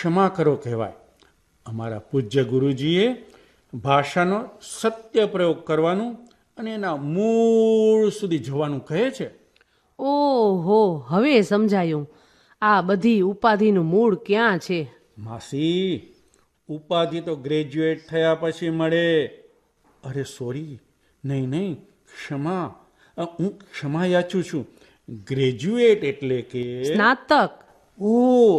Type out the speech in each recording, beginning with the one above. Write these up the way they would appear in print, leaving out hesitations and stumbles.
ક્ષમા કરો કહેવાય. અમારા પૂજ્ય ગુરુજીએ ભાષાનો સત્ય પ્રયોગ કરવાનું અને એના મૂળ સુધી જવાનું કહે છે. ઓહો, હવે સમજાયું. આ બધી ઉપાધિનું મૂળ ક્યાં છે? માસી, ઉપાધિ તો ગ્રેજ્યુએટ થયા પછી મળે. અરે સોરી, નહીં, ક્ષમા. હું ક્ષમા યાચું છું. ગ્રેજ્યુએટ એટલે કે સ્નાતક. ઓ,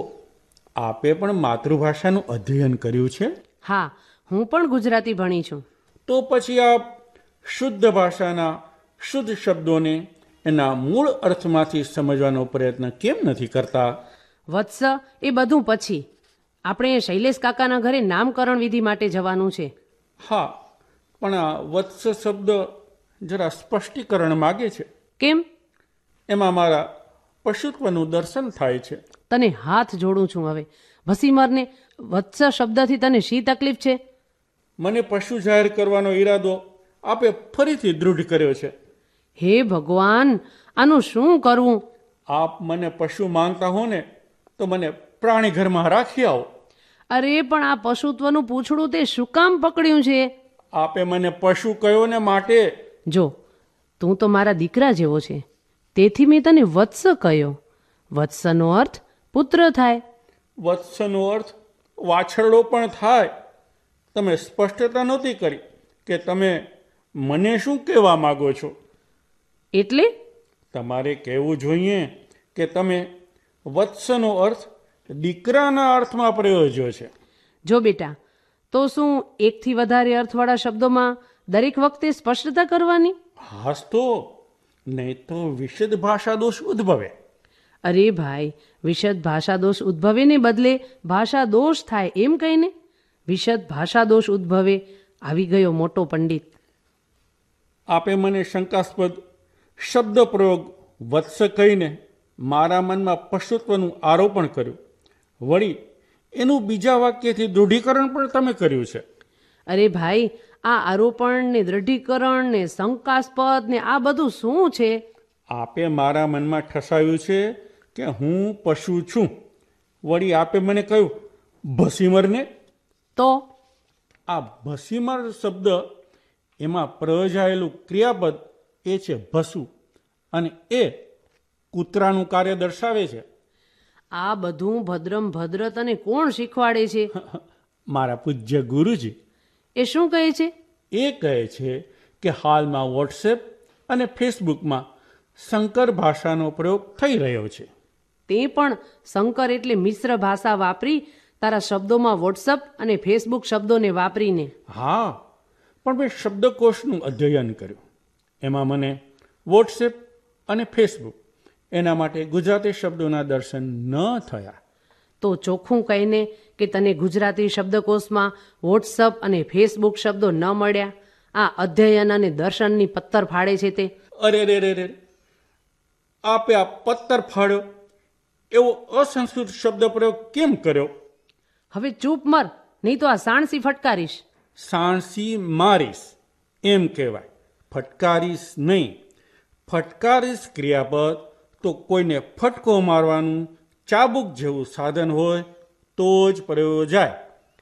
આપે પણ માતૃભાષાનું અધ્યયન કર્યું છે? હા, હું પણ ગુજરાતી ભણી છું. તો પછી આપ શુદ્ધ ભાષાના શુદ્ધ શબ્દોને એના મૂળ અર્થમાંથી સમજવાનો પ્રયત્ન કેમ નથી કરતા? વત્સ, એ બધું પછી. આપણે શૈલેષ કાકાના ઘરે નામકરણ વિધિ માટે જવાનું છે. હા, પણ આ વત્સ શબ્દ જરા સ્પષ્ટીકરણ માગે છે. કેમ? એમાં મારા પશુત્વનું દર્શન થાય છે. તને હાથ જોડું છું હવે. ભસીમરને વત્સ શબ્દથી તને શી તકલીફ છે? મને પશુ જાહેર કરવાનો ઈરાદો આપે ફરીથી દૃઢ કર્યો છે. હે ભગવાન, આનું શું કરવું? આપ મને પશુ માનતા હો ને તો મને પ્રાણી ઘરમાં રાખી આવો. અરે પણ આ પશુત્વનું પૂંછડું તે શું કામ પકડ્યું છે? આપે મને પશુ કહ્યો ને માટે. જો, તું તો મારા દીકરા જેવો છે, તેથી મેં તને વત્સ કહ્યો. વત્સનો અર્થ પુત્ર થાય. વત્સનો અર્થ વાછરડો પણ થાય. તમે સ્પષ્ટતા નહોતી કરી કે તમે મને શું કહેવા માગો છો. એટલે તમારે કહેવું જોઈએ કે તમે વત્સનો અર્થ દીકરાના અર્થમાં પ્રયોજ્યો છે. જો બેટા, તો શું એકથી વધારે અર્થવાળા શબ્દોમાં દરેક વખતે સ્પષ્ટતા કરવાની? હાસ તો, નહીં તો વિશદ ભાષા દોષ ઉદ્ભવે. અરે ભાઈ, વિશદ ભાષા દોષ ઉદ્ભવે ને બદલે ભાષા દોષ થાય એમ કહીને વિશદ ભાષા દોષ ઉદ્ભવે. આવી ગયો મોટો પંડિત. આપે મને શંકાસ્પદ શબ્દ પ્રયોગ વત્સ કહીને મારા મનમાં પશુત્વનું આરોપણ કર્યું. વળી એનું બીજા વાક્યથી દૃઢીકરણ પણ તમે કર્યું છે. અરે ભાઈ, આ આરોપણ ને દૃઢીકરણ ને શંકાસ્પદ ને આ બધું શું છે? આપે મારા મનમાં ઠસાવ્યું છે કે હું પશુ છું. વળી આપે મને કહ્યું ભસીમરને. તો આ ભસીમર શબ્દ એમાં પ્રયોજાયેલું ક્રિયાપદ એ છે ભસુ, અને એ કૂતરાનું કાર્ય દર્શાવે છે. આ બધું ભદ્રમ ભદ્ર તને કોણ શીખવાડે છે? મારા પૂજ્ય ગુરુજી. એ શું કહે છે? એ કહે છે કે હાલમાં વોટ્સએપ અને ફેસબુકમાં સંકર ભાષાનો પ્રયોગ થઈ રહ્યો છે. તે પણ સંકર એટલે મિશ્ર ભાષા વાપરી તારા શબ્દોમાં વોટ્સઅપ અને ફેસબુક શબ્દોને વાપરીને. હા, પણ મેં શબ્દકોશનું અધ્યયન કર્યું. એમાં મને વોટ્સએપ અને ફેસબુક એના માટે ગુજરાતી શબ્દોના દર્શન ન થયા. તો ચોખ્ખું કહીને કે તને ગુજરાતી શબ્દકોશમાં વોટ્સઅપ અને ફેસબુક શબ્દો ન મળ્યા. આ અધ્યયન અને દર્શનની પત્તર ફાડે છે તે. અરે રે રે રે, આપે આ પત્તર ફાડ્યો એવો અસંસ્કૃત શબ્દ પ્રયોગ કેમ કર્યો? હવે ચૂપ મર, નહીં તો આ સાણસી ફટકારીશ. સાણસી મારીશ એમ કહેવાય, ફટકારીશ નહીં. ફટકારીશ ક્રિયાપદ તો કોઈને ફટકો મારવાનું ચાબુક જેવું સાધન હોય તો જ પ્રયોજાય.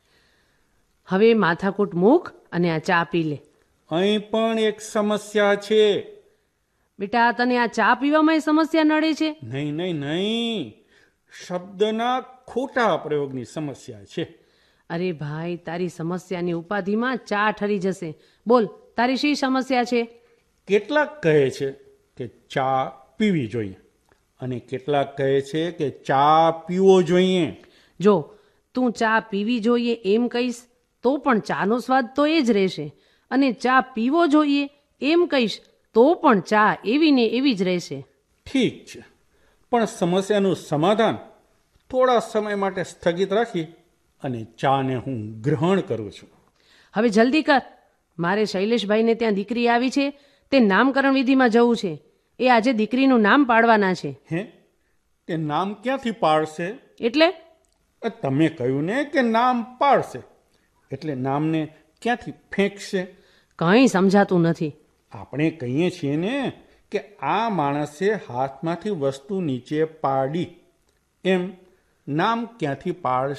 હવે માથાકૂટ મૂક અને આ ચા પી લે. અહીં પણ એક સમસ્યા છે. બેટા, તને આ ચા પીવામાં સમસ્યા નડે છે? નહીં, શબ્દના ખોટા પ્રયોગની સમસ્યા છે. અરે ભાઈ, તારી સમસ્યાની ઉપાધિમાં ચા ઠરી જશે. બોલ, તારી શી સમસ્યા છે? કેટલાક કહે છે કે ચા પીવી જોઈએ અને કેટલાક કહે છે કે ચા પીવો જોઈએ. જો તું ચા પીવી જોઈએ એમ કહીશ તો પણ ચાનો સ્વાદ તો એ જ રહેશે, અને ચા પીવો જોઈએ એમ કહીશ તો પણ ચા એવી ને એવી જ રહેશે. ઠીક છે, પણ સમસ્યાનું સમાધાન થોડા સમય માટે સ્થગિત રાખી અને ચાને હું ગ્રહણ કરું છું. હવે જલ્દી કર, મારે શૈલેષભાઈને ત્યાં દીકરી આવી છે, તે નામકરણ વિધિમાં જવું છે. એ આજે દીકરીનું નામ પાડવાના છે. હે, તે નામ ક્યાંથી પાડશે? એટલે તમે કહ્યું ને કે નામ પાડશે, એટલે નામને ક્યાંથી ફેંકશે? કંઈ સમજાતું નથી. આપણે કહીએ છીએ ને કે આ માણસે હાથમાંથી વસ્તુ નીચે પાડી, એમ નામ ક્યાંથી પાડશે?